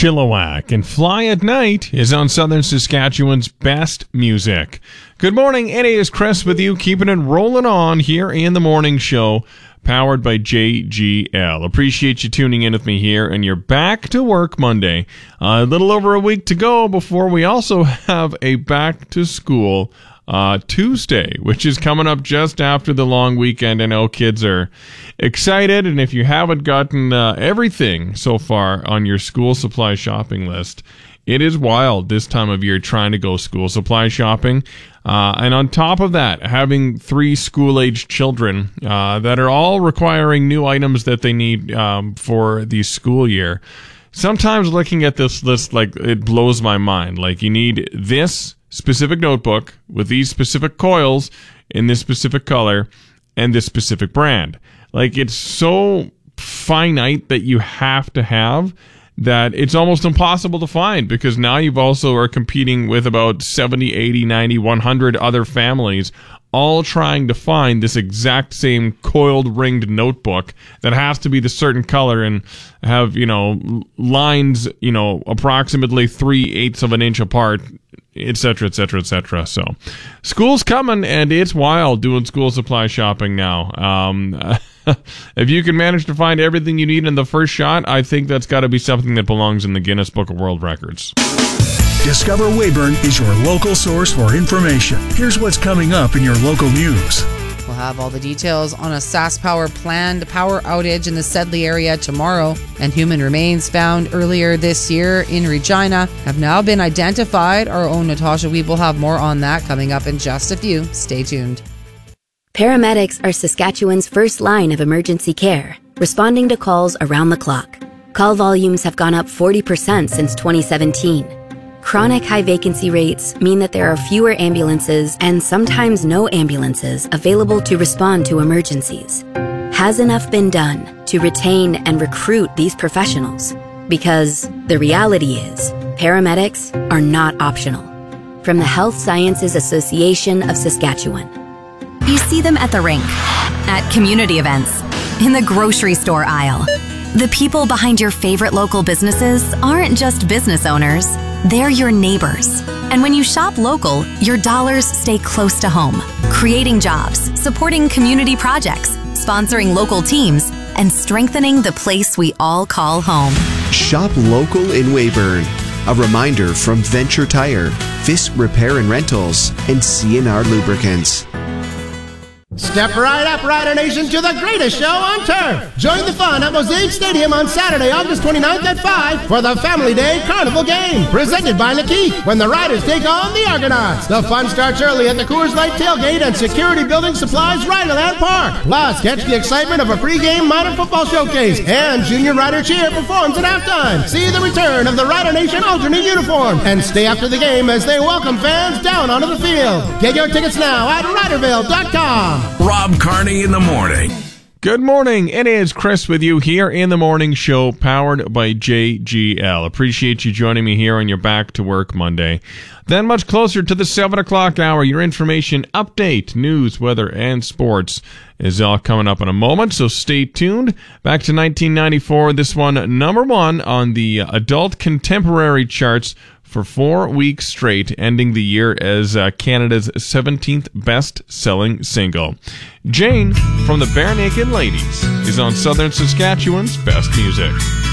Chilliwack, and Fly at Night is on Southern Saskatchewan's best music. Good morning, it is Chris with you, keeping it rolling on here in the morning show, powered by JGL. Appreciate you tuning in with me here, and you're back to work Monday. A little over a week to go before we also have a back to school Tuesday, which is coming up just after the long weekend. I know kids are excited, and if you haven't gotten everything so far on your school supply shopping list, it is wild this time of year trying to go school supply shopping. And on top of that, having 3 school-aged children that are all requiring new items that they need for the school year. Sometimes looking at this list, like, it blows my mind. Like, you need this specific notebook with these specific coils in this specific color and this specific brand. Like, it's so finite that you have to have that it's almost impossible to find, because now you've also are competing with about 70, 80, 90, 100 other families all trying to find this exact same coiled ringed notebook that has to be the certain color and have, lines, approximately 3/8 of an inch apart, etc., etc., etc. So school's coming, and it's wild doing school supply shopping now. If you can manage to find everything you need in the first shot, I think that's got to be something that belongs in the Guinness Book of World Records. Discover Weyburn is your local source for information. Here's what's coming up in your local news. We'll have all the details on a SaskPower planned power outage in the Sedley area tomorrow. And human remains found earlier this year in Regina have now been identified. Our own Natasha Weeb will have more on that coming up in just a few. Stay tuned. Paramedics are Saskatchewan's first line of emergency care, responding to calls around the clock. Call volumes have gone up 40% since 2017. Chronic high vacancy rates mean that there are fewer ambulances and sometimes no ambulances available to respond to emergencies. Has enough been done to retain and recruit these professionals? Because the reality is, paramedics are not optional. From the Health Sciences Association of Saskatchewan. You see them at the rink, at community events, in the grocery store aisle. The people behind your favorite local businesses aren't just business owners, they're your neighbors. And when you shop local, your dollars stay close to home, creating jobs, supporting community projects, sponsoring local teams, and strengthening the place we all call home. Shop local in Weyburn. A reminder from Venture Tire, Fisk Repair and Rentals, and CNR Lubricants. Step right up, Rider Nation, to the greatest show on turf. Join the fun at Mosaic Stadium on Saturday, August 29th at 5 for the Family Day Carnival Game, presented by Lakeith, when the Riders take on the Argonauts. The fun starts early at the Coors Light Tailgate and Security Building Supplies Riderland Park. Plus, catch the excitement of a pregame minor football showcase, and Junior Rider Cheer performs at halftime. See the return of the Rider Nation alternate uniform, and stay after the game as they welcome fans down onto the field. Get your tickets now at Riderville.com. Rob Carney in the morning. Good morning. It is Chris with you here in the morning show, powered by JGL. Appreciate you joining me here on your back to work Monday. Then much closer to the 7 o'clock hour, your information update, news, weather, and sports is all coming up in a moment, so stay tuned. Back to 1994, this one number 1 on the adult contemporary charts for 4 weeks straight, ending the year as Canada's 17th best-selling single. Jane from the Bare Naked Ladies is on Southern Saskatchewan's best music.